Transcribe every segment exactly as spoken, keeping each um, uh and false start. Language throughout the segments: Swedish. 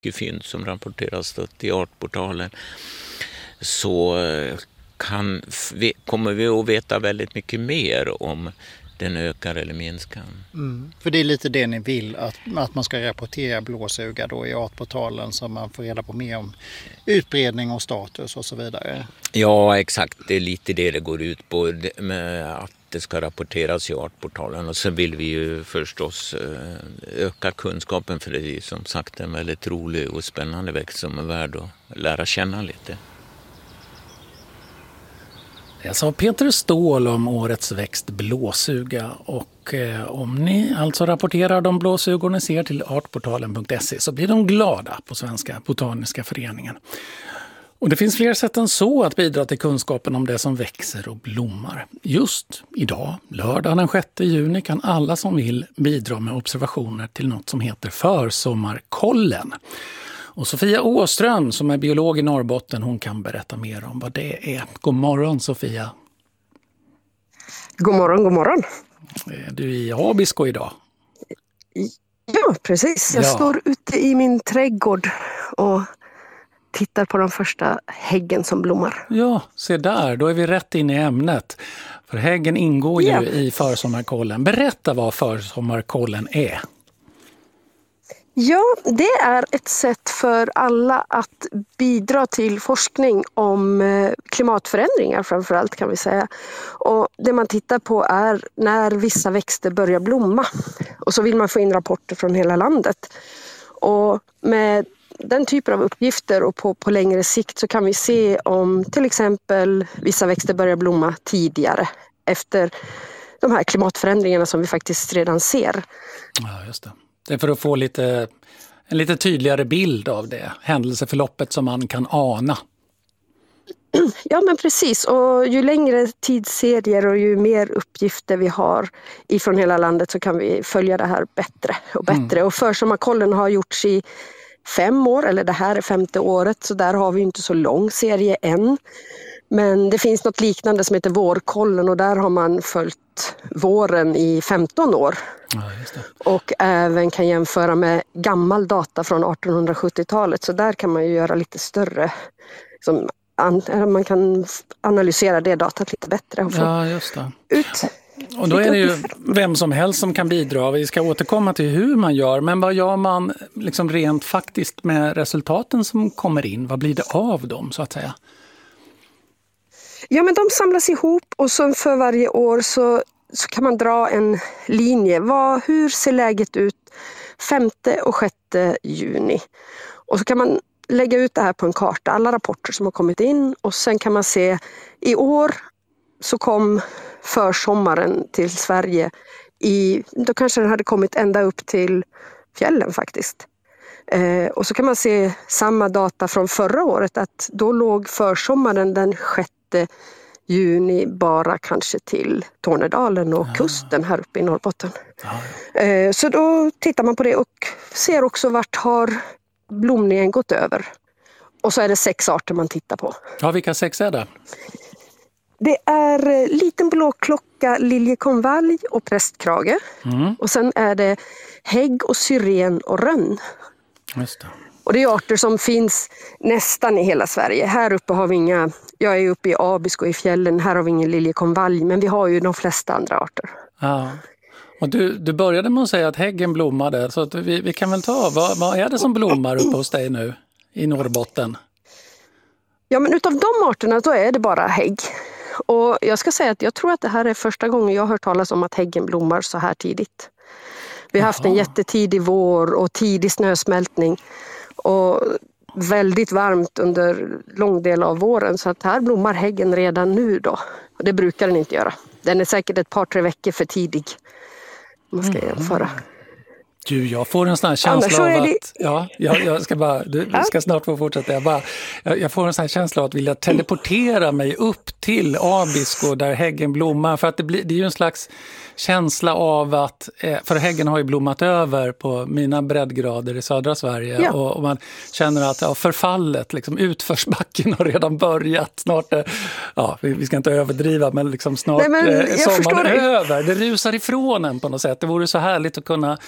fynd som rapporteras i Artportalen, så kan, kommer vi att veta väldigt mycket mer om den ökar eller minskar. Mm. För det är lite det ni vill, att, att man ska rapportera blåsuga då i Artportalen så man får reda på mer om utbredning och status och så vidare. Ja, exakt. Det är lite det det går ut på, med att det ska rapporteras i Artportalen. Och så vill vi ju förstås öka kunskapen, för det är som sagt en väldigt rolig och spännande växt som är värd att lära känna lite. Jag sa Peter Ståhl om årets växt blåsuga, och eh, om ni alltså rapporterar de blåsugor ni ser till artportalen punkt se så blir de glada på Svenska Botaniska föreningen. Och det finns fler sätt än så att bidra till kunskapen om det som växer och blommar. Just idag, lördag den sjätte juni, kan alla som vill bidra med observationer till något som heter Försommarkollen. Och Sofia Åström, som är biolog i Norrbotten, hon kan berätta mer om vad det är. God morgon, Sofia. God morgon, god morgon. Du är i Abisko idag. Ja, precis. Jag ja. står ute i min trädgård och tittar på de första häggen som blommar. Ja, se där. Då är vi rätt in i ämnet. För häggen ingår ju ja. i Försommarkollen. Berätta vad Försommarkollen är. Ja, det är ett sätt för alla att bidra till forskning om klimatförändringar framförallt, kan vi säga. Och det man tittar på är när vissa växter börjar blomma. Och så vill man få in rapporter från hela landet. Och med den typen av uppgifter och på, på längre sikt så kan vi se om till exempel vissa växter börjar blomma tidigare efter de här klimatförändringarna som vi faktiskt redan ser. Ja, just det. Det är för att få lite, en lite tydligare bild av det händelseförloppet som man kan ana. Ja, men precis. Och ju längre tidsserier och ju mer uppgifter vi har ifrån hela landet så kan vi följa det här bättre och bättre. Mm. Och Försommarkollen har gjorts i fem år, eller det här är femte året, så där har vi inte så lång serie än. Men det finns något liknande som heter Vårkollen och där har man följt våren i femton år. Ja, just det. Och även kan jämföra med gammal data från artonhundrasjuttiotalet, så där kan man ju göra lite större, som man kan analysera det datat lite bättre och få ja, just det. ut. Och då är det ju vem som helst som kan bidra. Vi ska återkomma till hur man gör, men vad gör man liksom rent faktiskt med resultaten som kommer in? Vad blir det av dem så att säga? Ja, men de samlas ihop och så för varje år så, så kan man dra en linje. Vad, hur ser läget ut femte och sjätte juni? Och så kan man lägga ut det här på en karta, alla rapporter som har kommit in. Och sen kan man se, i år så kom försommaren till Sverige. I, då kanske den hade kommit ända upp till fjällen faktiskt. Eh, och så kan man se samma data från förra året, att då låg försommaren den sjätte juni bara kanske till Tornedalen och ja. kusten här uppe i Norrbotten. Ja. Eh, så då tittar man på det och ser också vart har blomningen gått över. Och så är det sex arter man tittar på. Ja, vilka sex är det? Det är liten blåklocka, liljekonvalj och prästkrage. Mm. Och sen är det hägg och syren och rönn. Just det. Och det är arter som finns nästan i hela Sverige. Här uppe har vi inga, jag är uppe i Abisko i fjällen, här har vi ingen liljekonvalj, men vi har ju de flesta andra arter. Ja. Och du, du började med att säga att häggen blommade, så att vi, vi kan väl ta, vad, vad är det som blommar uppe hos dig nu i Norrbotten? Ja, men utav de arterna då är det bara hägg. Och jag ska säga att jag tror att det här är första gången jag har hört talas om att häggen blommar så här tidigt. Vi har haft en jättetidig vår och tidig snösmältning och väldigt varmt under lång del av våren, så att här blommar häggen redan nu då. Och det brukar den inte göra. Den är säkert ett par, tre veckor för tidig. Man ska jämföra. Du, jag får en sån här känsla av att... Det... Ja, jag, jag ska bara... Du, du ska snart få fortsätta. Jag, bara, jag, jag får en sån här känsla av att vilja teleportera mig upp till Abisko där häggen blommar. För att det, blir, det är ju en slags känsla av att... För häggen har ju blommat över på mina breddgrader i södra Sverige. Ja. Och, och man känner att ja, förfallet, liksom, utförsbacken har redan börjat. Snart... Ja, vi ska inte överdriva, men liksom snart Nej, men sommaren är över. Det rusar ifrån en på något sätt. Det vore så härligt att kunna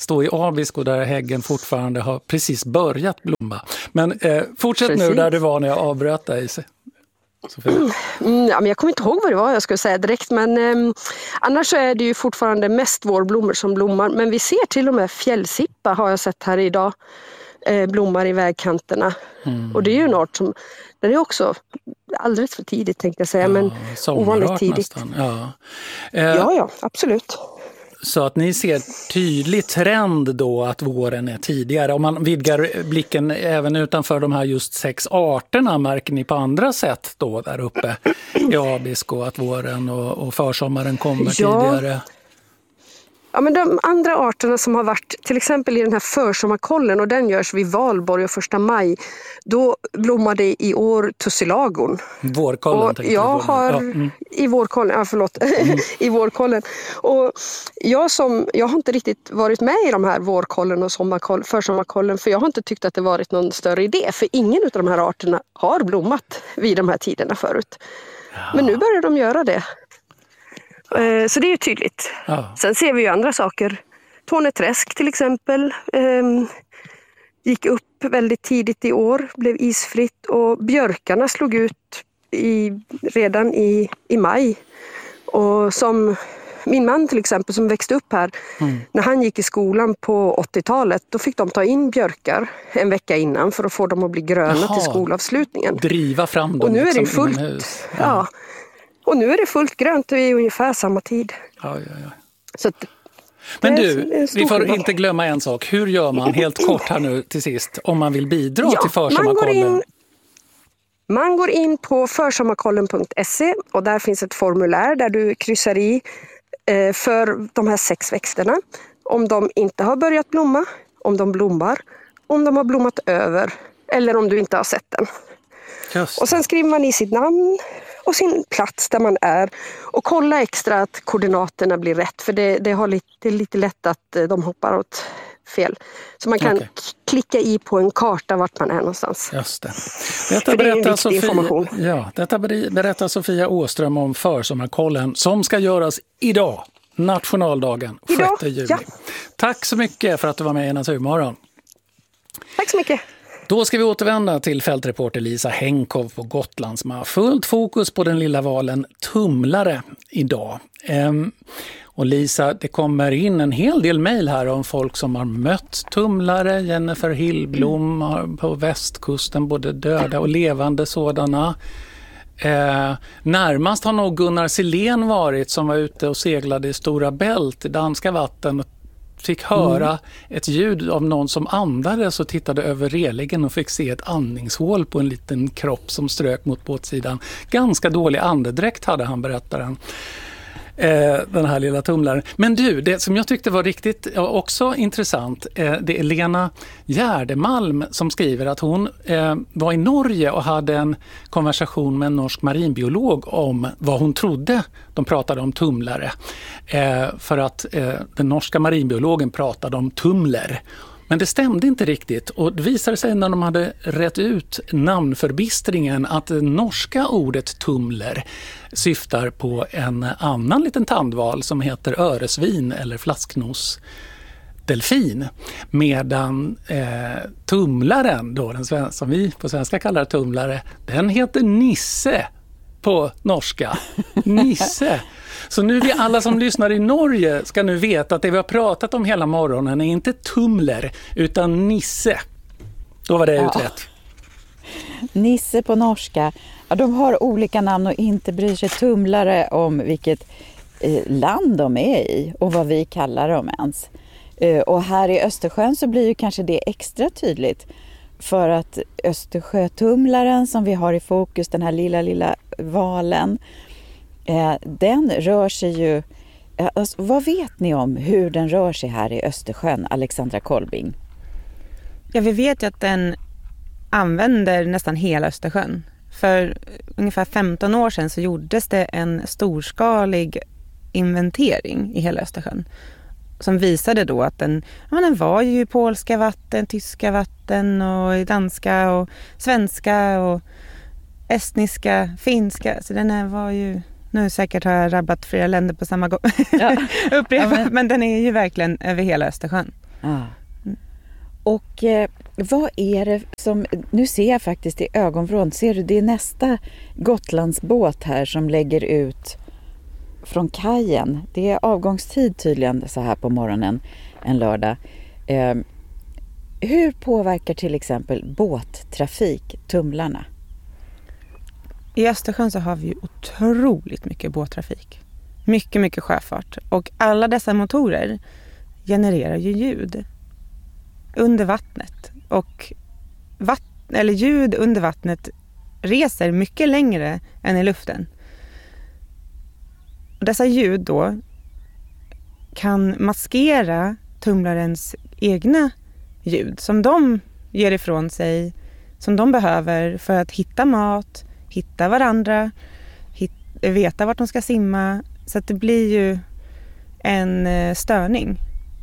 stå i Abisko där häggen fortfarande har precis börjat blomma. Men eh, fortsätt precis. Nu där du var när jag avbröt dig. Mm, ja, men jag kommer inte ihåg vad det var jag skulle säga direkt, men eh, annars så är det ju fortfarande mest vårblommor som blommar, men vi ser till och med fjällsippa har jag sett här idag eh, blommar i vägkanterna mm. och det är ju en art som den är också alldeles för tidigt tänkte jag säga, ja, men ovanligt tidigt. Ja. Eh, ja, ja, absolut. Så att ni ser tydlig trend då att våren är tidigare. Om man vidgar blicken även utanför de här just sex arterna, märker ni på andra sätt då där uppe i Abisko att våren och, och försommaren kommer ja. tidigare? Ja, men de andra arterna som har varit till exempel i den här försommarkollen, och den görs vid Valborg och första maj, då blommade i år tussilagon. Vårkollen. Och jag har ja. mm. i vårkollen, ja förlåt, mm. i vårkollen. Och jag som, jag har inte riktigt varit med i de här vårkollen och sommarkoll, försommarkollen, för jag har inte tyckt att det varit någon större idé, för ingen av de här arterna har blommat vid de här tiderna förut. Ja. Men nu börjar de göra det. Så det är ju tydligt. Ja. Sen ser vi ju andra saker. Torneträsk till exempel eh, gick upp väldigt tidigt i år, blev isfritt, och björkarna slog ut i, redan i, i maj. Och som min man till exempel som växte upp här, mm. när han gick i skolan på åttiotalet, då fick de ta in björkar en vecka innan för att få dem att bli gröna Jaha. till skolavslutningen. Driva fram dem. Och nu liksom är det fullt. Ja. ja. Och nu är det fullt grönt i ungefär samma tid. Ja, ja, ja. Så att, men du, vi får inte glömma en sak. Hur gör man helt kort här nu till sist om man vill bidra ja, till försommarkollen? Man, man går in på försommarkollen punkt se och där finns ett formulär där du kryssar i eh, för de här sex växterna. Om de inte har börjat blomma, om de blommar, om de har blommat över eller om du inte har sett den. Just. Och sen skriver man i sitt namn och sin plats där man är och kolla extra att koordinaterna blir rätt, för det, det, har lite, det är lite lätt att de hoppar åt fel. Så man kan okay. klicka i på en karta vart man är någonstans. Just det. Detta det berättar, Sofia, ja, detta berättar Sofia Åström om försommarkollen som ska göras idag, nationaldagen, sjätte juli. Ja. Tack så mycket för att du var med i Naturmorgon. Tack så mycket. Då ska vi återvända till fältreporter Lisa Henkow på Gotland som har fullt fokus på den lilla valen tumlare idag. Ehm, och Lisa, det kommer in en hel del mejl här om folk som har mött tumlare. Jennifer Hillblom har på västkusten både döda och levande sådana. Ehm, närmast har nog Gunnar Silén varit som var ute och seglade i Stora Bält i danska vatten och fick höra mm. ett ljud av någon som andades och tittade över relingen och fick se ett andningshål på en liten kropp som strök mot båtsidan. Ganska dålig andedräkt hade han, berättaren. Eh, den här lilla tumlaren. Men du, det som jag tyckte var riktigt ja, också intressant, eh, det är Lena Gärdemalm som skriver att hon eh, var i Norge och hade en konversation med en norsk marinbiolog om vad hon trodde de pratade om tumlare. Eh, för att eh, den norska marinbiologen pratade om tumler. Men det stämde inte riktigt, och det visade sig när de hade rätt ut namnförbistringen att det norska ordet tumler syftar på en annan liten tandval som heter öresvin eller flasknosdelfin. Medan eh, tumlaren, då, den sven- som vi på svenska kallar tumlare, den heter nisse på norska. Nisse. Så nu vi alla som lyssnar i Norge ska nu veta att det vi har pratat om hela morgonen är inte tumler utan nisse. Då var det ja. utrett. Nisse på norska. Ja, de har olika namn och inte bryr sig tumlare om vilket eh, land de är i och vad vi kallar dem ens. Eh, och här i Östersjön så blir ju kanske det extra tydligt. För att Östersjötumlaren som vi har i fokus, den här lilla, lilla valen, eh, den rör sig ju... Eh, alltså, vad vet ni om hur den rör sig här i Östersjön, Alexandra Kolbing? Ja, vi vet ju att den använder nästan hela Östersjön. För ungefär femton år sedan så gjordes det en storskalig inventering i hela Östersjön. Som visade då att den, ja, den var ju i polska vatten, tyska vatten och i danska och svenska och estniska, finska. Så den här var ju, nu säkert har jag rabbat flera länder på samma gång. Ja. Upprepa, ja, men... men den är ju verkligen över hela Östersjön. Ah. Och eh, vad är det som, nu ser jag faktiskt i ögonvrån, ser du, det är nästa Gotlandsbåt här som lägger ut från kajen. Det är avgångstid tydligen så här på morgonen en lördag. Eh, hur påverkar till exempel båttrafik tumlarna? I Östersjön så har vi ju otroligt mycket båttrafik. Mycket, mycket sjöfart. Och alla dessa motorer genererar ju ljud under vattnet. Och vatt- eller ljud under vattnet reser mycket längre än i luften. Och dessa ljud då kan maskera tumlarens egna ljud som de ger ifrån sig, som de behöver för att hitta mat, hitta varandra, hit, veta vart de ska simma. Så att det blir ju en störning.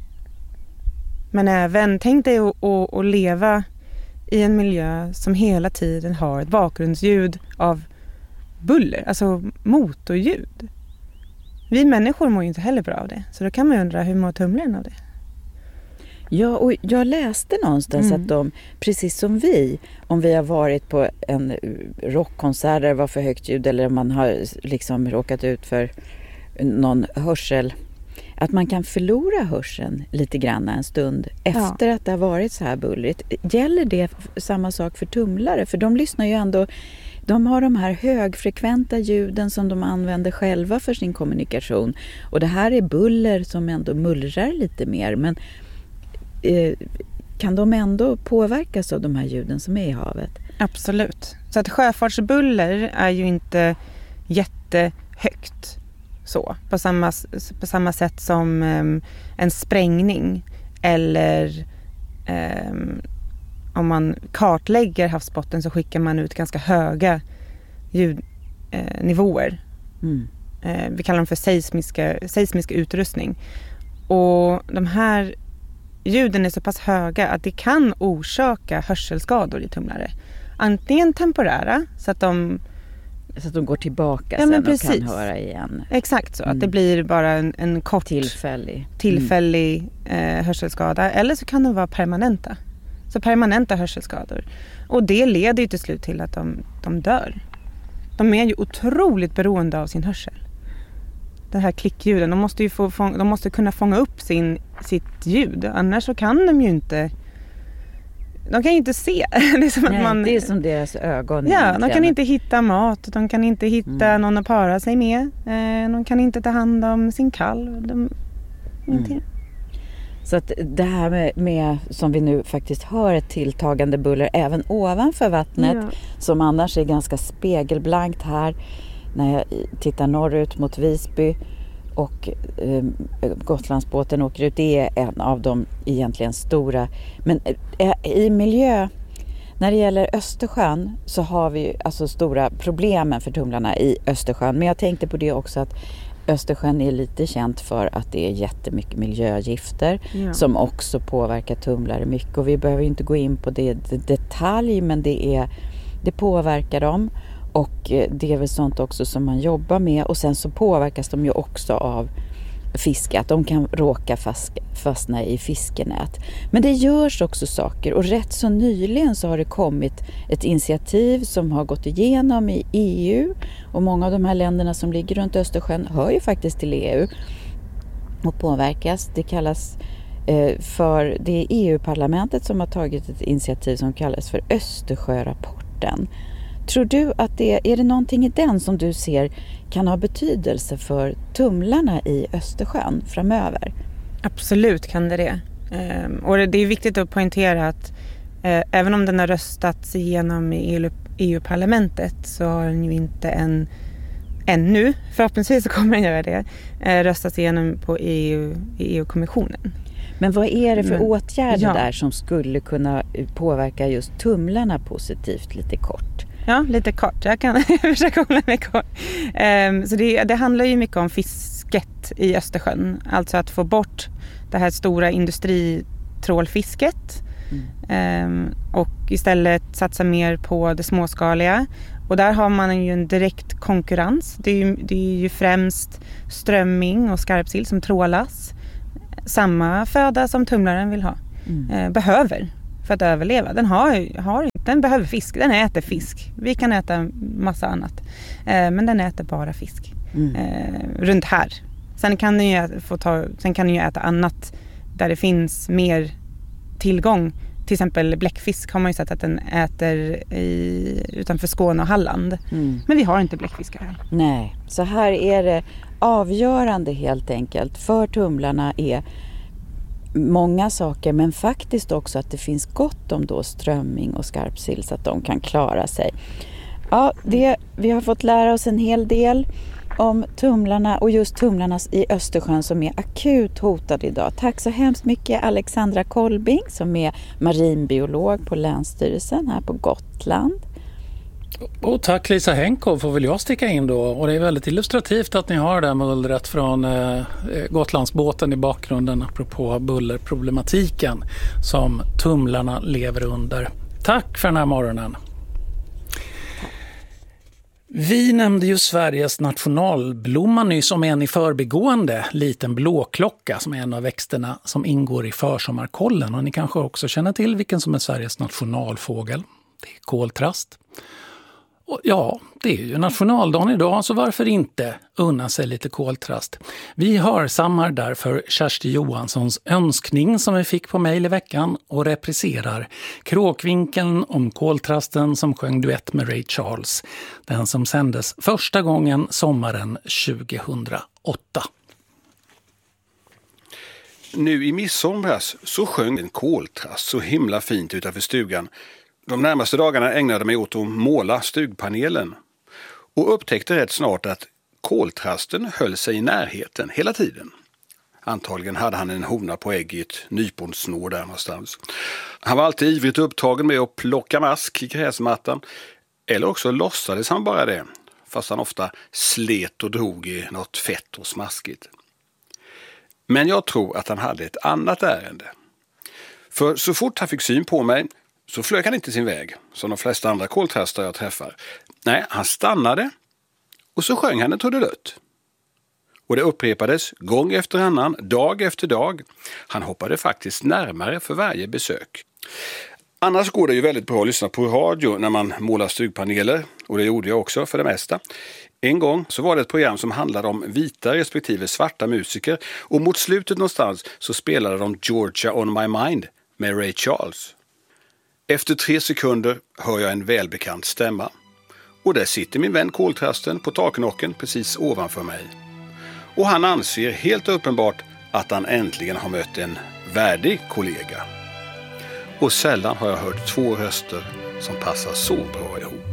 Men även, tänk dig att, att, att leva i en miljö som hela tiden har ett bakgrundsljud av buller, alltså motorljud. Vi människor mår ju inte heller bra av det. Så då kan man undra, hur mår tumlaren av det? Ja, och jag läste någonstans mm. att de, precis som vi, om vi har varit på en rockkonsert där det var för högt ljud eller man har liksom råkat ut för någon hörsel, att man kan förlora hörseln lite grann en stund efter ja. att det har varit så här bullrigt. Gäller det samma sak för tumlare? För de lyssnar ju ändå, de har de här högfrekventa ljuden som de använder själva för sin kommunikation. Och det här är buller som ändå mullrar lite mer. Men eh, kan de ändå påverkas av de här ljuden som är i havet? Absolut. Så att sjöfartsbuller är ju inte jättehögt. Så, på samma, på samma sätt som um, en sprängning eller um, om man kartlägger havsbotten så skickar man ut ganska höga ljudnivåer. Eh, mm. eh, vi kallar dem för seismiska, seismisk utrustning. Och de här ljuden är så pass höga att det kan orsaka hörselskador i tumlare. Antingen temporära, så att de Så att de går tillbaka ja, sen och kan höra igen. Exakt så, mm. att det blir bara en, en kort tillfällig, tillfällig mm. eh, hörselskada. Eller så kan de vara permanenta. Så permanenta hörselskador. Och det leder ju till slut till att de, de dör. De är ju otroligt beroende av sin hörsel. Den här klickljuden. De måste ju få, de måste kunna fånga upp sin, sitt ljud. Annars så kan de ju inte... De kan ju inte se. Det är som, Nej, att man, det är som deras ögon. Ja, egentligen. De kan inte hitta mat. De kan inte hitta mm. någon att para sig med. Eh, de kan inte ta hand om sin kalv. De, ingenting. Mm. Så att det här med, med, som vi nu faktiskt hör, ett tilltagande buller även ovanför vattnet, ja. som annars är ganska spegelblankt här. När jag tittar norrut mot Visby och eh, Gotlandsbåten åker ut, det är en av de egentligen stora. Men eh, i miljö, när det gäller Östersjön så har vi alltså stora problemen för tumlarna i Östersjön. Men jag tänkte på det också att Östersjön är lite känt för att det är jättemycket miljögifter ja. som också påverkar tumlare mycket. Och vi behöver inte gå in på det i detalj, men det, är, det påverkar dem. Och det är väl sånt också som man jobbar med. Och sen så påverkas de ju också av fiske. Att de kan råka fastna i fiskenät. Men det görs också saker. Och rätt så nyligen så har det kommit ett initiativ som har gått igenom i E U. Och många av de här länderna som ligger runt Östersjön hör ju faktiskt till E U. Och påverkas. Det kallas eh, för... Det är E U-parlamentet som har tagit ett initiativ som kallas för Östersjörapporten. Tror du att det är det någonting i den som du ser kan ha betydelse för tumlarna i Östersjön framöver? Absolut kan det det. Ehm, och det är viktigt att poängtera att eh, även om den har röstats igenom i E U-parlamentet så har den ju inte än, ännu, förhoppningsvis så kommer den göra det, eh, röstats igenom på E U, i E U-kommissionen. Men vad är det för Men, åtgärder ja. där som skulle kunna påverka just tumlarna positivt lite kort? Ja, lite kort. Jag kan försöka hålla mig kort. Um, så det, det handlar ju mycket om fisket i Östersjön. Alltså att få bort det här stora industritrålfisket. Mm. Um, och istället satsa mer på det småskaliga. Och där har man ju en direkt konkurrens. Det är ju, det är ju främst strömming och skarpsill som trålas. samma föda som tumlaren vill ha. Mm. Eh, behöver för att överleva. Den, har, har, den behöver fisk. Den äter fisk. Vi kan äta massa annat. Eh, men den äter bara fisk. Mm. Eh, runt här. Sen kan den ju få ta, sen kan den ju äta annat där det finns mer tillgång. Till exempel bläckfisk har man ju sett att den äter i, utanför Skåne och Halland. Mm. Men vi har inte bläckfiskar här. Nej, så här är det avgörande helt enkelt för tumlarna är många saker, men faktiskt också att det finns gott om då strömming och skarpsill så att de kan klara sig. Ja, det, vi har fått lära oss en hel del om tumlarna och just tumlarna i Östersjön som är akut hotade idag. Tack så hemskt mycket Alexandra Kolbing som är marinbiolog på Länsstyrelsen här på Gotland. Och tack Lisa Henkow får väl jag sticka in då. Och det är väldigt illustrativt att ni har det här mullret från eh, Gotlandsbåten i bakgrunden apropå bullerproblematiken som tumlarna lever under. Tack för den här morgonen. Vi nämnde ju Sveriges nationalblomma nyss som en i förbigående liten blåklocka som är en av växterna som ingår i försommarkollen. Och ni kanske också känner till vilken som är Sveriges nationalfågel. Det är koltrast. Och ja, det är ju nationaldagen idag så varför inte unna sig lite koltrast. Vi hörsammar därför Kersti Johanssons önskning som vi fick på mejl i veckan och repriserar Kråkvinkeln om koltrasten som sjöng duett med Ray Charles. Den som sändes första gången sommaren tjugohundraåtta. Nu i midsomras så sjöng en koltrast så himla fint utanför stugan. De närmaste dagarna ägnade mig åt att måla stugpanelen och upptäckte rätt snart att koltrasten höll sig i närheten hela tiden. Antagligen hade han en hona på ägg i ett nyponsnår där någonstans. Han var alltid ivrigt upptagen med att plocka mask i gräsmattan eller också låtsades han bara det fast han ofta slet och drog i något fett och smaskigt. Men jag tror att han hade ett annat ärende. För så fort han fick syn på mig så flög han inte sin väg, som de flesta andra koltrastar jag träffar. Nej, han stannade och så sjöng han en trudelutt. Och det upprepades gång efter annan, dag efter dag. Han hoppade faktiskt närmare för varje besök. Annars går det ju väldigt bra att lyssna på radio när man målar stugpaneler. Och det gjorde jag också för det mesta. En gång så var det ett program som handlade om vita respektive svarta musiker. Och mot slutet någonstans så spelade de Georgia on my mind med Ray Charles. Efter tre sekunder hör jag en välbekant stämma. Och där sitter min vän koltrasten på taknocken precis ovanför mig. Och han anser helt uppenbart att han äntligen har mött en värdig kollega. Och sällan har jag hört två röster som passar så bra ihop.